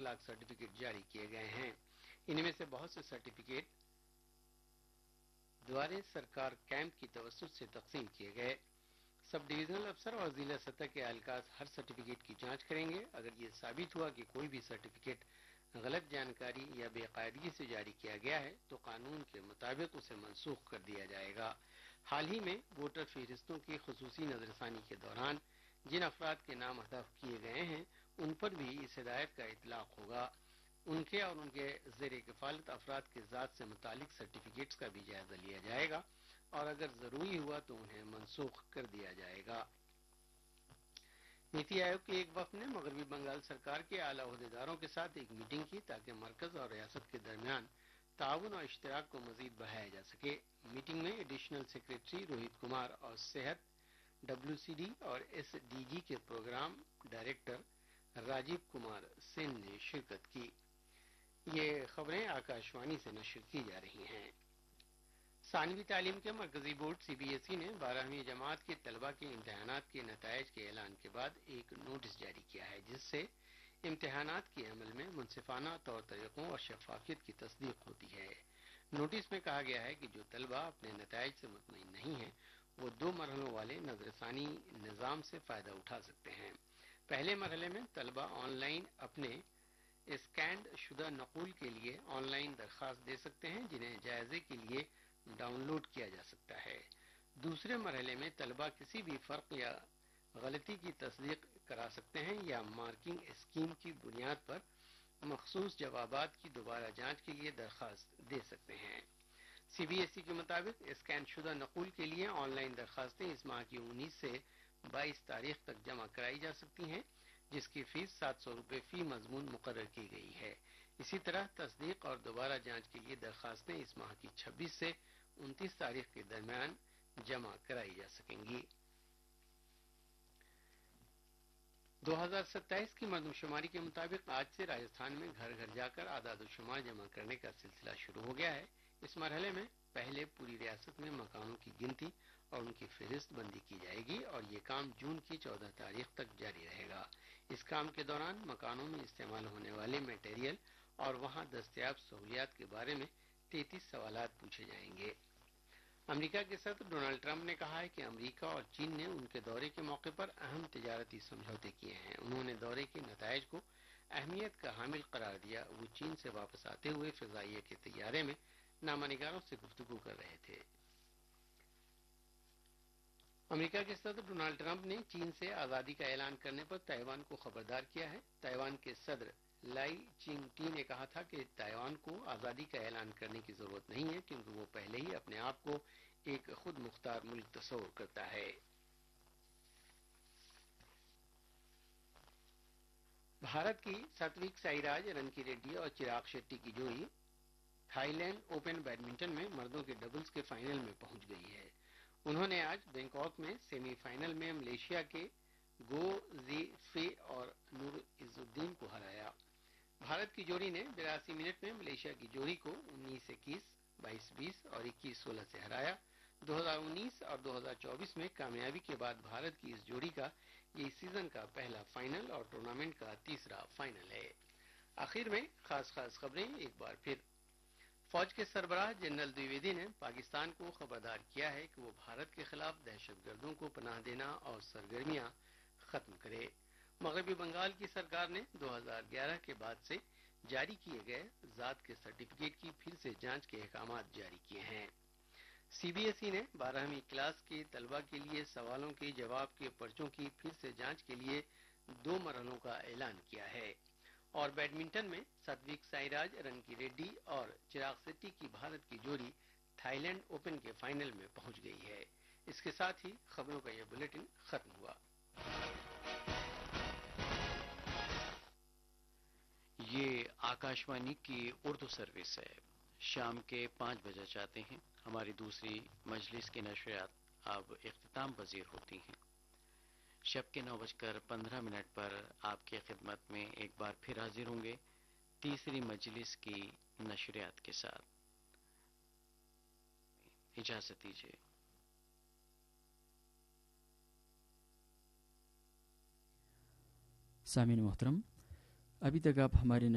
Lakh certificate जारी किए गए हैं। इनमें से बहुत से सर्टिफिकेट द्वारे सरकार कैंप की तवस्सुत से तकसीम किए गए। सब डिविजनल अफसर और जिला सतह के एहलकार हर सर्टिफिकेट की जांच करेंगे। अगर ये साबित हुआ कि कोई भी सर्टिफिकेट गलत जानकारी या बेकायदगी से जारी किया गया है तो कानून के मुताबिक उसे मनसूख कर दिया जाएगा। हाल ही में वोटर फहरिस्तों की खुसूसी नजरसानी के दौरान जिन अफराद के नाम हदफ किए गए हैं उन पर भी इस हिदायत का इतलाक होगा। उनके और उनके ज़ेर किफालत अफराद के ज़ात से मुतालिक सर्टिफिकेट्स का भी जायजा लिया जाएगा और अगर जरूरी हुआ तो उन्हें मनसूख कर दिया जाएगा। नीति आयोग के एक वफ्द ने मगरबी बंगाल सरकार के आला ओहदेदारों के साथ एक मीटिंग की ताकि मरकज और रियासत के दरमियान ताउन और इश्तराक को मजीद बढ़ाया जा सके। मीटिंग में एडिशनल सेक्रेटरी रोहित कुमार और सेहत, WCD और SDG के प्रोग्राम डायरेक्टर राजीव कुमार सेन ने शिरकत की। ये खबरें आकाशवाणी से नशर की जा रही हैं। सानवी तालीम के मरकजी बोर्ड CBSE ने 12वीं जमात के तलबा के इम्तहानात के नतायज के ऐलान के बाद एक नोटिस जारी किया है जिससे इम्तहानात के अमल में मुनसिफाना तौर तरीकों और शफाफियत की तस्दीक होती है। नोटिस में कहा गया है कि जो तलबा अपने नतायज से मुतमईन नहीं है वो 2 मरहलों वाले नजरसानी निज़ाम से फायदा उठा सकते हैं। पहले मरहले में तलबा ऑनलाइन अपने स्कैंड शुदा नकूल के लिए ऑनलाइन दरखास्त दे सकते हैं जिन्हें जायजे के लिए डाउनलोड किया जा सकता है। दूसरे मरहले में तलबा किसी भी फर्क या गलती की तस्दीक करा सकते हैं या मार्किंग स्कीम की बुनियाद पर मखसूस जवाबात की दोबारा जांच के लिए दरखास्त दे सकते हैं। CBSE के मुताबिक स्कैन शुदा नकूल के लिए ऑनलाइन दरखास्तें इस माह की 19 से 22 तारीख तक जमा कराई जा सकती हैं जिसकी फीस 700 रुपये फी मजमून मुकर्रर की गई है। इसी तरह तस्दीक और दोबारा जांच के लिए दरखास्तें इस माह की 26 से 29 तारीख के दरमियान जमा कराई जा सकेंगी। 2027 की मरदमशुमारी के मुताबिक आज से राजस्थान में घर घर जाकर आदाद-ओ-शुमार जमा करने का सिलसिला शुरू हो गया है। इस मरहले में पहले पूरी रियासत में मकानों की गिनती और उनकी फहरिस्त बंदी की जाएगी और ये काम जून की 14 तारीख तक जारी रहेगा। इस काम के दौरान मकानों में इस्तेमाल होने वाले मटेरियल और वहां दस्तयाब सहूलियात के बारे में 33 सवालात पूछे जाएंगे। अमेरिका के सदर डोनाल्ड ट्रंप ने कहा है कि अमेरिका और चीन ने उनके दौरे के मौके पर अहम तिजारती समझौते किए हैं। उन्होंने दौरे के नतायज को अहमियत का हामिल करार दिया। वो चीन से वापस आते हुए फिजाइया के तैयारे में नामानिगारों से गुफ्तगू कर रहे थे। अमेरिका के सदर डोनाल्ड ट्रंप ने चीन से आजादी का ऐलान करने पर ताइवान को खबरदार किया है। ताइवान के सदर लाई चिंग-टी ने कहा था कि ताइवान को आजादी का ऐलान करने की जरूरत नहीं है क्योंकि वो पहले ही अपने आप को एक खुद मुख्तार मुल्क तस्वुर करता है। भारत की सात्विक साईराज, रनकी रेड्डी और चिराग शेट्टी की जोड़ी थाईलैंड ओपन बैडमिंटन में मर्दों के डबल्स के फाइनल में पहुंच गई है। उन्होंने आज बैंकॉक में सेमीफाइनल में मलेशिया के गो जी फे और नूर इजुद्दीन को हराया। भारत की जोड़ी ने 82 मिनट में मलेशिया की जोड़ी को 19-21, 22-20 और 21-16 से हराया। 2019 और 2024 में कामयाबी के बाद भारत की इस जोड़ी का ये सीजन का पहला फाइनल और टूर्नामेंट का तीसरा फाइनल है। आखिर में खास खबरें एक बार फिर। फौज के सरबराह जनरल द्विवेदी ने पाकिस्तान को खबरदार किया है कि वो भारत के खिलाफ दहशतगर्दों को पनाह देना और सरगर्मियां खत्म करे। मगरबी बंगाल की सरकार ने 2011 के बाद से जारी किए गए जात के सर्टिफिकेट की फिर से जांच के अहकामात जारी किए हैं। CBSE ने 12वीं क्लास के तलबा के लिए सवालों के जवाब के पर्चों की फिर से जांच के लिए 2 मरहलों का ऐलान किया है। और बैडमिंटन में सात्विक साईराज, रनकी रेड्डी और चिराग शेट्टी की भारत की जोड़ी थाईलैंड ओपन के फाइनल में पहुंच गई है। इसके साथ ही खबरों का यह बुलेटिन खत्म हुआ। ये आकाशवाणी की उर्दू सर्विस है। शाम के 5 बजे जाते हैं। हमारी दूसरी मजलिस की नशरियात अब इख्तिताम पजीर होती हैं। शब के 9:15 पर आपकी खिदमत में एक बार फिर हाजिर होंगे तीसरी मजलिस की नशरियात के साथ। इजाजत दीजिए। सामीन मोहतरम, अभी तक आप हमारे